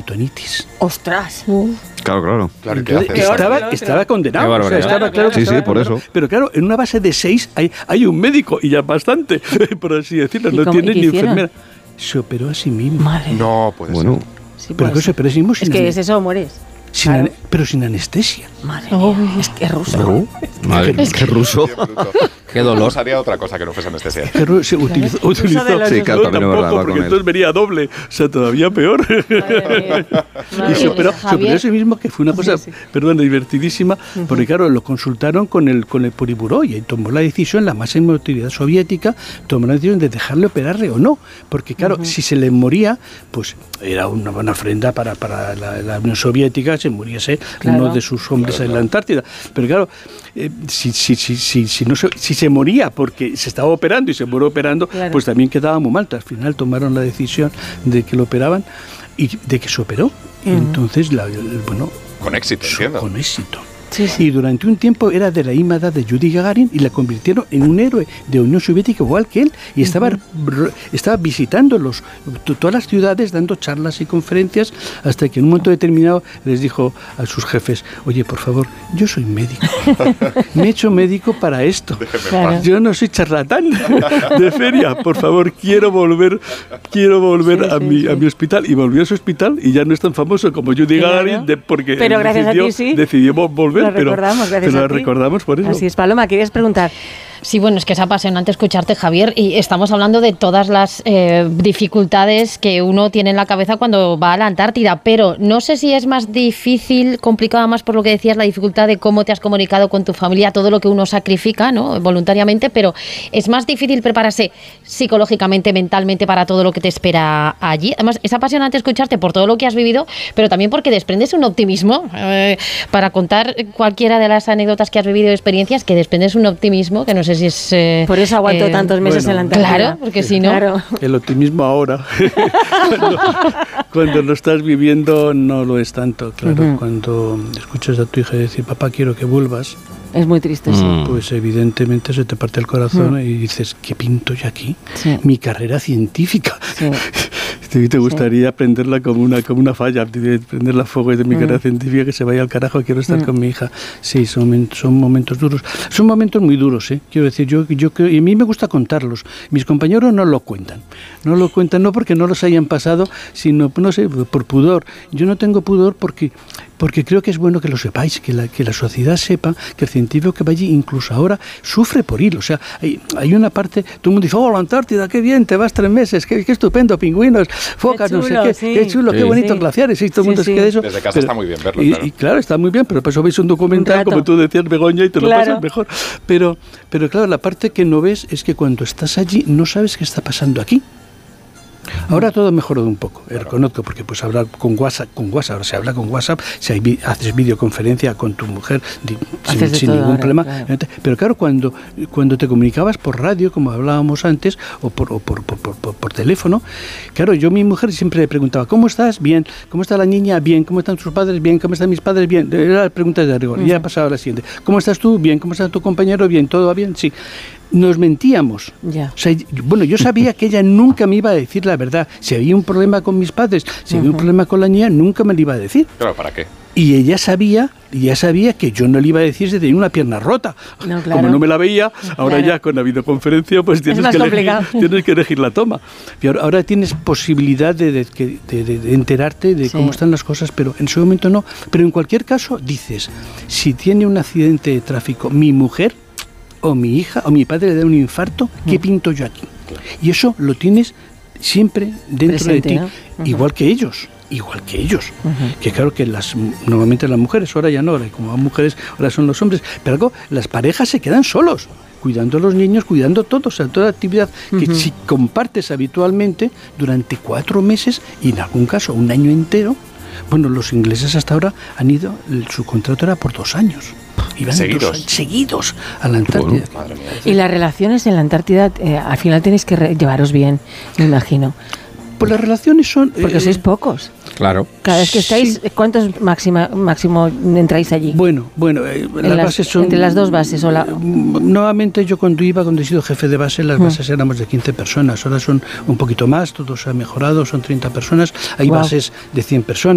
peritonitis. ¡Ostras! Claro. Entonces, estaba condenado. O sea, estaba claro que estaba por eso. Pero claro, en una base de 6 hay un médico, y ya bastante, por así decirlo. No tiene ni enfermera. Se operó a sí mismo. Madre. No, puede ser. Sí, pero que se operó a sí mismo sin es eso, mueres. pero sin anestesia. Madre mía, es que es ruso. Madre, qué ruso. Qué dolor. No haría otra cosa que no fuese anestesia. Se utilizó. Sí, claro, también es verdad. Porque entonces venía doble. O sea, todavía peor. Y se operó a sí mismo, que fue una cosa, divertidísima. Porque claro, lo consultaron con el Politburó y tomó la decisión, la máxima autoridad soviética tomó la decisión de dejarle operarle o no. Porque claro, si se le moría, pues era una buena ofrenda para la Unión Soviética, se muriese uno de sus hombres en la Antártida. Pero claro, si se moría porque se estaba operando y se murió operando, pues también quedaba muy mal. Al final tomaron la decisión de que lo operaban y de que se operó. Entonces, con éxito, entiendo. Con éxito. Sí. Y durante un tiempo era de la ímada de Yuri Gagarin y la convirtieron en un héroe de Unión Soviética igual que él, y estaba visitando todas las ciudades, dando charlas y conferencias, hasta que en un momento determinado les dijo a sus jefes: oye, por favor, yo soy médico, me he hecho médico para esto, yo no soy charlatán de feria, por favor, quiero volver a mi hospital. Y volvió a su hospital y ya no es tan famoso como Yuri Gagarin, porque pero gracias a ti decidió volver. Lo recordamos, gracias a ti. Lo recordamos por eso. Así es. Paloma, ¿querías preguntar? Sí, bueno, es que es apasionante escucharte, Javier, y estamos hablando de todas las dificultades que uno tiene en la cabeza cuando va a la Antártida, pero no sé si es más difícil, complicada más por lo que decías, la dificultad de cómo te has comunicado con tu familia, todo lo que uno sacrifica, ¿no?, voluntariamente, pero es más difícil prepararse psicológicamente, mentalmente para todo lo que te espera allí. Además, es apasionante escucharte por todo lo que has vivido, pero también porque desprendes un optimismo para contar cualquiera de las anécdotas que has vivido y experiencias, que desprendes un optimismo que no sé si es... Por eso aguanto tantos meses en la Antártida. Claro, porque si no... Claro. El optimismo ahora. cuando lo estás viviendo no lo es tanto, claro. Cuando escuchas a tu hija decir: papá, quiero que vuelvas, es muy triste, sí. Pues evidentemente se te parte el corazón y dices: ¿qué pinto yo aquí? Sí. Mi carrera científica. Sí. Te gustaría aprenderla como una falla, prenderla a fuego de mi carrera científica, que se vaya al carajo, quiero estar con mi hija. Sí, son momentos duros. Son momentos muy duros, ¿eh? Quiero decir, yo creo, y a mí me gusta contarlos. Mis compañeros no lo cuentan. No lo cuentan no porque no los hayan pasado, sino, no sé, por pudor. Yo no tengo pudor porque creo que es bueno que lo sepáis, que la sociedad sepa que el científico que va allí, incluso ahora, sufre por ir. O sea, hay una parte, todo el mundo dice: oh, la Antártida, qué bien, te vas 3 meses, qué estupendo, pingüinos, focas, no sé qué, qué chulo, qué bonitos glaciares, y todo el mundo se queda eso. Desde casa está muy bien verlo, claro. Y claro, está muy bien, pero por eso veis un documental, como tú decías, Begoña, y te lo pasas mejor. Pero claro, la parte que no ves es que cuando estás allí no sabes qué está pasando aquí. Ahora todo ha mejorado un poco, reconozco, porque pues hablar con WhatsApp, ahora se habla con WhatsApp, si haces videoconferencia con tu mujer sin ningún problema, claro. Pero claro, cuando te comunicabas por radio, como hablábamos antes, o por teléfono, claro, yo a mi mujer siempre le preguntaba: ¿cómo estás? Bien. ¿Cómo está la niña? Bien. ¿Cómo están tus padres? Bien. ¿Cómo están mis padres? Bien. Era la pregunta de rigor. Y ya pasaba a la siguiente: ¿cómo estás tú? Bien. ¿Cómo está tu compañero? Bien. ¿Todo va bien? Sí. Nos mentíamos. O sea, bueno, yo sabía que ella nunca me iba a decir la verdad. Si había un problema con mis padres, si había un problema con la niña, nunca me lo iba a decir. Claro, ¿para qué? Y ella sabía que yo no le iba a decir si tenía una pierna rota. No, claro. Como no me la veía, ahora ya con la videoconferencia pues tienes que elegir la toma. Y ahora tienes posibilidad de enterarte de cómo están las cosas, pero en ese momento no. Pero en cualquier caso dices: si tiene un accidente de tráfico mi mujer, o mi hija, o mi padre le da un infarto, ¿qué pinto yo aquí? Y eso lo tienes siempre dentro presente, de ti, ¿no? Igual que ellos. Que claro que normalmente las mujeres, ahora ya no, ahora como las mujeres, ahora son los hombres, pero algo, las parejas se quedan solos, cuidando a los niños, cuidando todo, o sea, toda actividad que si compartes habitualmente durante 4 meses, y en algún caso 1 año entero. Bueno, los ingleses hasta ahora han ido, su contrato era por 2 años. Iban seguidos a la Antártida. Madre mía. Y las relaciones en la Antártida, al final tenéis que llevaros bien, me imagino. Pues las relaciones son... Porque sois pocos. Claro. Cada vez que estáis, ¿cuántos máximo entráis allí? Bueno, las bases son... Entre las 2 bases o la... Nuevamente yo cuando he sido jefe de base, las bases éramos de 15 personas. Ahora son un poquito más, todo se ha mejorado, son 30 personas. Hay bases de 100 personas.